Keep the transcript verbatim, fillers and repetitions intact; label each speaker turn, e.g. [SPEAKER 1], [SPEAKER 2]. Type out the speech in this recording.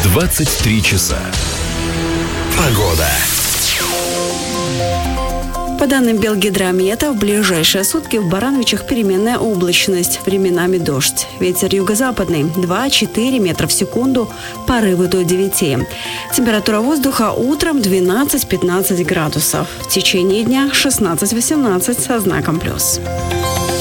[SPEAKER 1] двадцать три часа. Погода.
[SPEAKER 2] По данным Белгидромета, в ближайшие сутки в Барановичах переменная облачность, временами дождь. Ветер юго-западный два-четыре метра в секунду, порывы до девяти. Температура воздуха утром двенадцать-пятнадцать градусов. В течение дня шестнадцать-восемнадцать со знаком плюс.